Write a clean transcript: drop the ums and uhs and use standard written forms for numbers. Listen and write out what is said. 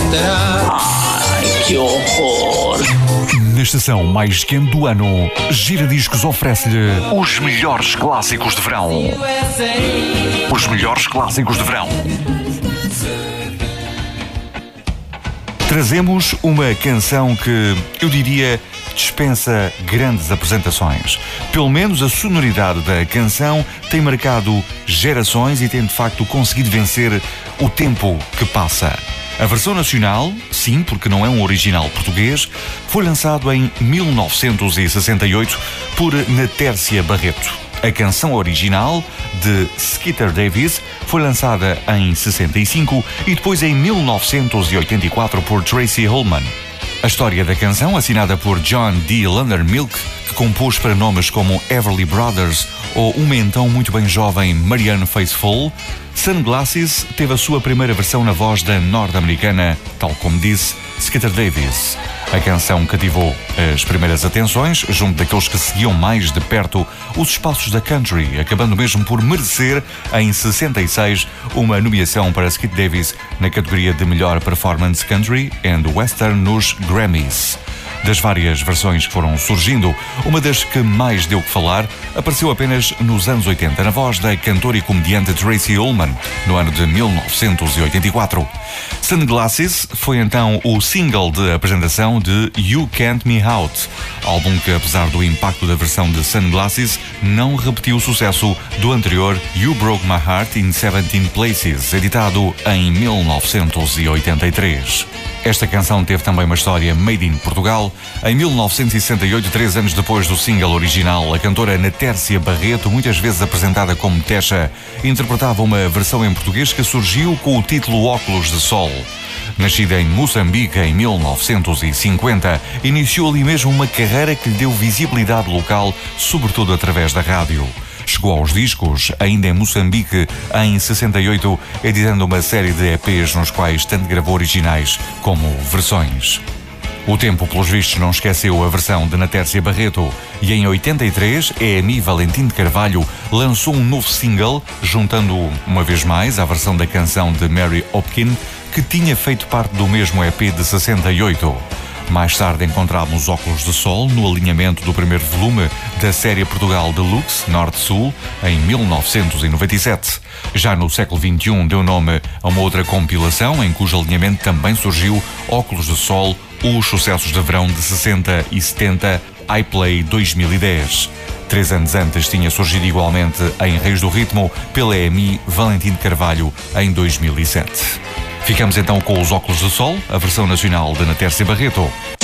terá. Ai, que horror! Na estação mais quente do ano, Giradiscos oferece-lhe os melhores clássicos de verão. Os melhores clássicos de verão. Trazemos uma canção que, eu diria, dispensa grandes apresentações. Pelo menos a sonoridade da canção tem marcado gerações e tem de facto conseguido vencer o tempo que passa. A versão nacional, sim, porque não é um original português, foi lançado em 1968 por Natércia Barreto. A canção original, de Skeeter Davis, foi lançada em 65 e depois em 1984 por Tracy Ullman. A história da canção, assinada por John D. Loudermilk, que compôs para nomes como Everly Brothers ou uma então muito bem jovem Marianne Faithfull, Sunglasses teve a sua primeira versão na voz da norte-americana, tal como disse Skeeter Davis. A canção cativou as primeiras atenções junto daqueles que seguiam mais de perto os espaços da country, acabando mesmo por merecer, em 66, uma nomeação para Skeeter Davis na categoria de melhor performance country and western nos Grammys. Das várias versões que foram surgindo, uma das que mais deu que falar apareceu apenas nos anos 80, na voz da cantora e comediante Tracy Ullman, no ano de 1984. Sunglasses foi então o single de apresentação de You Can't Me Out, álbum que, apesar do impacto da versão de Sunglasses, não repetiu o sucesso do anterior You Broke My Heart in 17 Places, editado em 1983. Esta canção teve também uma história made in Portugal. Em 1968, 3 anos depois do single original, a cantora Natércia Barreto, muitas vezes apresentada como Techa, interpretava uma versão em português que surgiu com o título Óculos de Sol. Nascida em Moçambique em 1950, iniciou ali mesmo uma carreira que lhe deu visibilidade local, sobretudo através da rádio. Chegou aos discos, ainda em Moçambique, em 68, editando uma série de EPs nos quais tanto gravou originais como versões. O tempo, pelos vistos, não esqueceu a versão de Natércia Barreto e em 83, EMI Valentim de Carvalho lançou um novo single, juntando uma vez mais à versão da canção de Mary Hopkin, que tinha feito parte do mesmo EP de 68. Mais tarde encontrávamos Óculos de Sol no alinhamento do primeiro volume da série Portugal Deluxe Norte-Sul, em 1997. Já no século XXI deu nome a uma outra compilação, em cujo alinhamento também surgiu Óculos de Sol, os sucessos de verão de 60 e 70, iPlay 2010. 3 anos antes tinha surgido igualmente em Reis do Ritmo pela EMI Valentim de Carvalho, em 2007. Ficamos então com os Óculos de Sol, a versão nacional de Natércia Barreto.